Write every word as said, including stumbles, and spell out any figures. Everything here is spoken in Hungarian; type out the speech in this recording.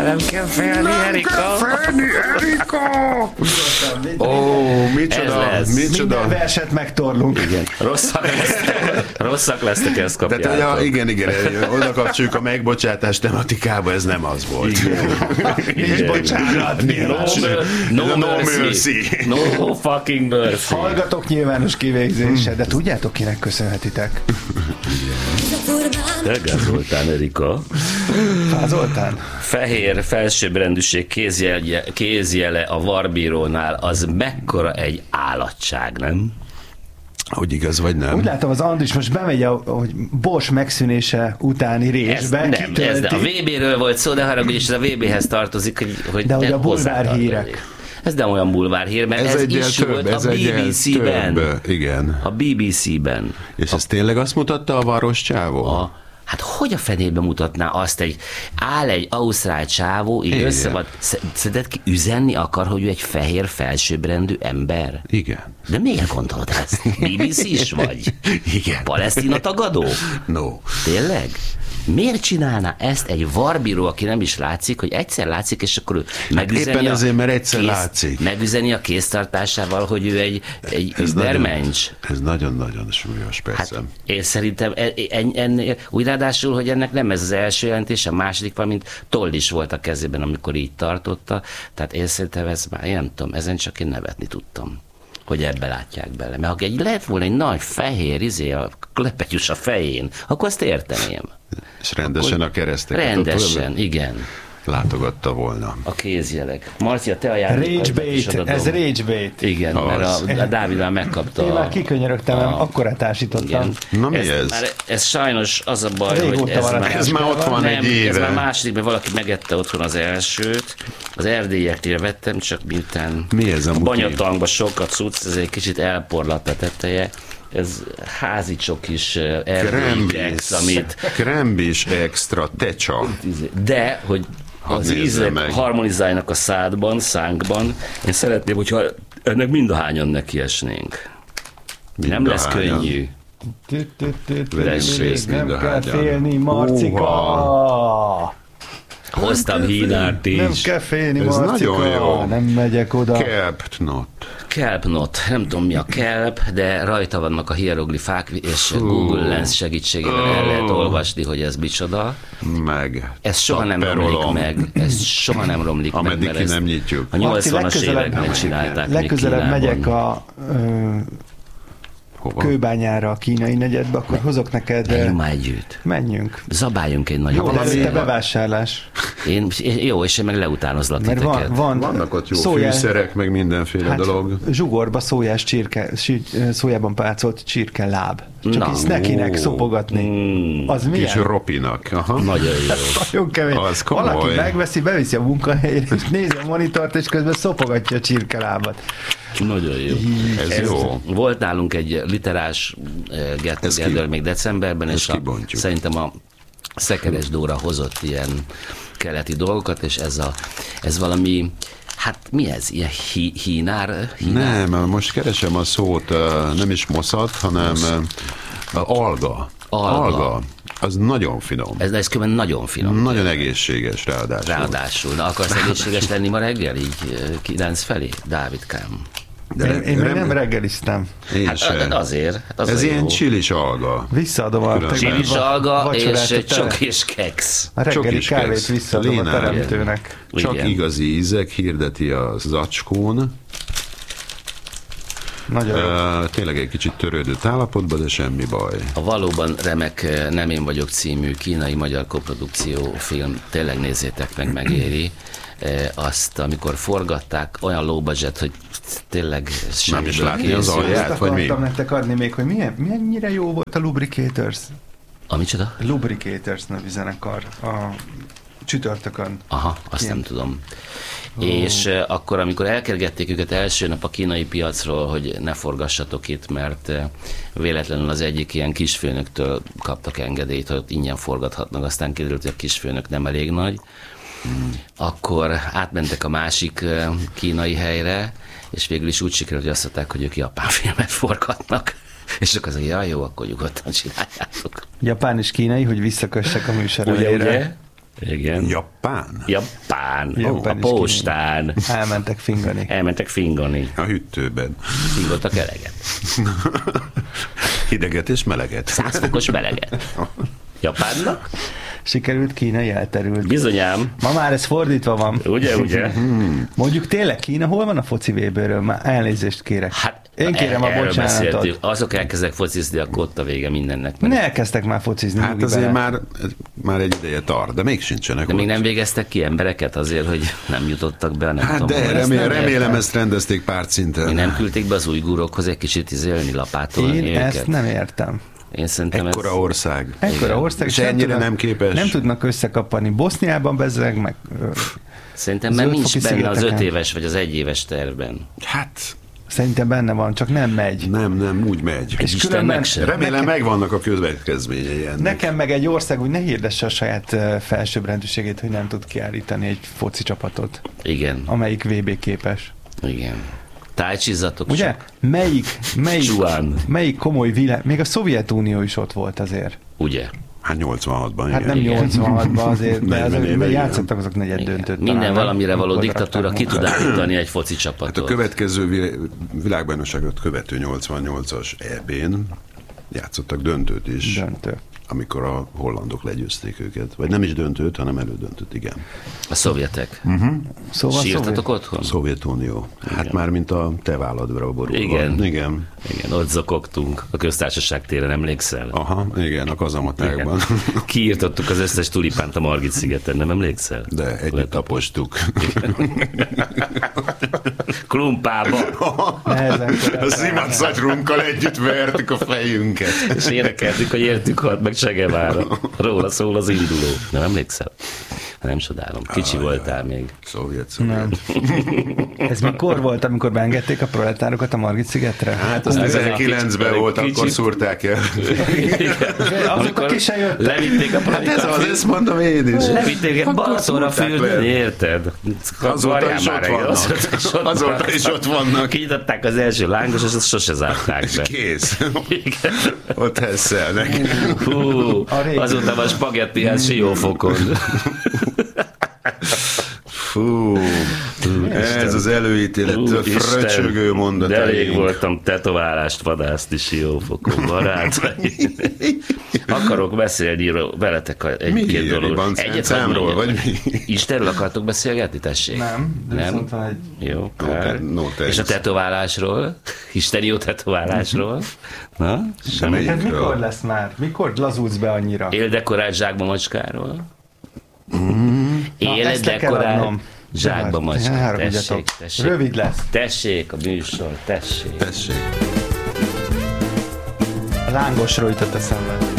nem kell félni, Erika. Nem kell félni, Erika. Ó, micsoda, micsoda. Minden verset megtorlunk. Igen, rosszak lesztek, rosszak lesztek, ezt kapjátok. De, igen, igen, oda kapcsoljuk a megbocsátás tematikába, ez nem az volt. Nincs bocsánat. No, no, no mercy. mercy. No fucking mercy. Hallgatok nyilvános kivégzése, de tudjátok, kinek köszönhetitek? Elgázoltál, Erika. Fázoltál? Fehér felsőbbrendűség kézjele, kézjele a Varbírónál, az mekkora egy állatság, nem? Hogy igaz, vagy nem? Úgy látom, az Andris most bemegy a hogy Bosch megszűnése utáni részbe. Ez nem, ez de a vé béről volt szó, de haragudj, és ez a vé béhez tartozik, hogy, hogy de hogy a bulvár hírek. Ez nem olyan bulvár hír, mert ez, ez is több, volt ez a bé bé cé-ben. Igen. A bé bé cé-ben. És ez a, tényleg azt mutatta a város csávó? A, hát hogy a fenébe mutatná azt, egy áll egy ausztrál csávó, így össze van, szerinted ki üzenni akar, hogy ő egy fehér felsőbbrendű ember? Igen. De miért gondolod ezt? bé bé cé-s vagy? Igen. Palesztina tagadó? No. Tényleg? Miért csinálná ezt egy Varbíró, aki nem is látszik, hogy egyszer látszik, és akkor ő megüzeni, éppen azért, mert egyszer kész, látszik. megüzeni a kéztartásával, hogy ő egy, egy übermensch. Ez nagyon-nagyon súlyos, persze. Hát én szerintem en, ennél, úgy ráadásul, hogy ennek nem ez az első jelentés, a második, valamint toll is volt a kezében, amikor így tartotta. Tehát én szerintem ez már, én nem tudom, ezen csak én nevetni tudtam, hogy ebbe látják bele. Mert ha egy lett volna egy nagy fehér izé, a klepetyus a fején, akkor azt érteném. És rendesen akkor a kereszteket. Rendesen, igen. Látogatta volna. A kézjelek. Marcia, te ajánlod. Rage bait, ez rage bait. Igen, az. Mert a, a Dávid már megkapta. Én már kikönyörögtem, a... akkor társítottam. Na mi ez? Ez, már, ez sajnos az a baj, régóta hogy ez már, ez már ott van nem, egy éve. Ez már második, mert valaki megette otthon az elsőt. Az erdélyeknél vettem, csak miután mi ez a, a banyatangban sokat cucc, ez egy kicsit elporlatt a teteje. Ez házi csokis erdélyex, amit... Krembis extra tecsa. De, hogy az ízek harmonizáljanak a szádban, szánkban, én szeretném, hogyha ennek mindahányan nekiesnénk. Nem lesz könnyű. Nem kell félni, Marcika! Hoztam hínárt is. Nem kell félni, Marcika! Nem megyek oda. Kelpnot. Kelpnot, nem tudom mi a kelp, de rajta vannak a hieroglifák, és uh, Google Lens segítségével uh, el lehet olvasni, hogy ez micsoda. Meg. Ez soha nem romlik meg. Ez soha nem romlik meg. Ameddig ki nem nyitjuk. A nyolcvanas években csinálták. Legközelebb megyek a... Ö, Hova? Kőbányára, a kínai negyedbe, akkor hozok neked... Menjünk már együtt. Menjünk. Zabáljunk egy nagyobb. Jó, előtte bevásárlás. Én, jó, és én meg leutánozlak titeket. Van, van, Vannak ott jó szójás, fűszerek, meg mindenféle hát, dolog. Zsugorba szójás csirke, szójában pácolt csirke láb. Csak Na, így nekinek szopogatni. Mm, az milyen? Kis ropinak. Aha. Nagyon jó. Nagyon kemény. Az komoly. Valaki megveszi, beviszi a munkahelyre, és nézi a monitort, és közben szopogatja a csirkelábat. Nagyon jó. Ez, Ez jó. Volt nálunk egy literás get together még decemberben, és a, szerintem a Szekeres Dóra hozott ilyen keleti dolgokat, és ez, a, ez valami, hát mi ez? Ilyen hí, hínár, hínár? Nem, most keresem a szót, nem is moszat, hanem alga. Alga. Alga. Az nagyon finom. Ez, ez különben nagyon finom. Nagyon egészséges ráadásul. Ráadásul. Na, akarsz ráadásul. egészséges lenni ma reggel, így kilenc felé? Dávidkám. De én, én még nem reggeliztem. Hát azért. Hát az ez ilyen jó. csilis alga. Visszaadom a csilis alga és csok és keksz. A reggeli kávét visszaadom Léna, a teremtőnek. Csak igen. Igazi ízek hirdeti a zacskón. Nagyon uh, tényleg egy kicsit törődött állapotban, de semmi baj. A valóban remek Nem én vagyok című kínai-magyar koprodukció film, tényleg nézzétek meg, megéri. E, azt, amikor forgatták, olyan low budget, hogy tényleg nem is látni az alját, vagy mi? Akartam nektek adni még, hogy milyen, mennyire jó volt a Lubricators. A micsoda? Lubricators nevű zenekar a csütörtökön. Aha, azt Ilyen. nem tudom. Oh. És uh, akkor, amikor elkergették őket első nap a kínai piacról, hogy ne forgassatok itt, mert uh, véletlenül az egyik ilyen kisfőnöktől kaptak engedélyt, hogy ingyen forgathatnak, aztán kiderült, hogy a kisfőnök nem elég nagy, hmm. akkor átmentek a másik uh, kínai helyre, és végül is úgy sikerült, hogy azt mondták, hogy ők japán filmet forgatnak. És akkor az, hogy jaj, jó, akkor nyugodtan csináljátok. Japán és kínai, hogy visszakössek a műsor elejére. Igen. Japán? Japán. Japán A is postán. Elmentek fingani. Elmentek fingani. A hűtőben. Fingoltak eleget. Hideget és meleget. Százfokos meleget. Japánnak? Sikerült, kínai elterült. Bizonyám. Ma már ez fordítva van. Ugye, ugye? Mondjuk tényleg Kína, hol van a foci vé bé-ről? Már elnézést kérek. Hát, Én kérem a erről bocsánatot. beszéltünk. Azok elkezdek focizni, akkor ott a vége mindennek. Ne elkezdtek már focizni. Hát nyugi azért bele. már, már egy ideje tart, de még sincsenek De ott. még nem végeztek ki embereket azért, hogy nem jutottak be, nem Hát tudom. de hol. remé- nem remélem értem. ezt rendezték pár szinten. Még nem küldték be az ujgurokhoz egy kicsit izélni, lapátolni Én őket? ezt nem értem. Én szerintem Ekkora ez... ország. Ekkora ország, És nem ennyire tudnak- nem képes. Nem tudnak összekapani. Boszniában bezzeg, meg ö, Szerintem már nincs Zöldfoki benne az öt szigeteken. éves vagy az egyéves tervben. Hát szerintem benne van, csak nem megy. nem, nem, úgy megy. És Istennek különben se. Remélem nekem, megvannak a következményei ennek. nekem meg egy ország úgy ne hirdesse a saját ö, felsőbbrendűségét, hogy nem tud kiállítani egy foci csapatot, Igen, amelyik vé bé képes. igen. Tájcsizzatok Ugye? csak. Melyik, melyik, Zsuán. melyik komoly világ, még a Szovjetunió is ott volt azért. Ugye? Hát nyolcvanhatban, Hát igen. nem nyolcvanhatban azért, de negyven azért éve, igen. játszottak azok negyed döntőt. Minden talán, valamire nem? való Mikor diktatúra rakták ki tud magukat. állítani egy foci Hát a csapatot. következő vi- világbajnokságot követő nyolcvannyolcas é bén játszottak döntőt is, Döntő. amikor a hollandok legyőzték őket. Vagy nem is döntőt, hanem elődöntőt, igen. A szovjetek. Szóval Sírtatok otthon? Szovjetunió. Hát Igen. már mint a te válladra borulva. Igen. Igen. Igen, ott zokogtunk a köztársaság téren, emlékszel? Aha, igen, a kazamatákban. Kiírtottuk az összes tulipánt a Margit szigeten, nem emlékszel? De együtt tapostuk. Klumpába. Nehezen A szimatszagyrunkkal együtt vertük a fejünket. És énekeltük, hogy értük halt meg Che Guevara. Róla szól az induló. Nem emlékszel? Nem csodálom. Kicsi Ajaj. voltál még. Szovjet, Nem. szovjet. Ez mikor volt, amikor beengedték a proletárokat a Margit szigetre? Hát az Ez egy ezerkilencben kicsit- volt, akkor kicsit- szúrták el. Azóta ki se jöttek. levitték a Hát ez az, ezt mondom én is. Levitték egy Akkor Balatonra szúrták le. fürdeni, érted? Azóta is Varjál ott már egy- vannak. Azóta is ott Azóta vannak. is ott vannak. Kinyitották az első lángos, és azt sose zárták És be. kész. Igen. Ott hesszelnek. Hú, A régi- azóta van spagetti az Siófokon. Fú, ez az előítélettől Úristen, fröcsögő de mondataink. elég voltam tetoválást vadászni Siófokon, barátaim. Akarok beszélni veletek a- egy-két Miért? dolog. Bancámról, vagy mi? Istenről akartok beszélgetni, tessék? Nem, de Nem? viszont van egy... Jó, No, kár. te- no thanks. És a tetoválásról? Isteni jó tetoválásról? Na? Semmi. melyik? Ez mikor Mikről? lesz már? Mikor lazulsz be annyira? Éldekorált zsákba macskáról? Na, ezt le kell Éldekorált adnom. zsákba Ne macska. haragudjatok. Tessék, tessék. Rövid lesz. Tessék a műsor, tessék. Tessék. A lángosról jutott eszembe.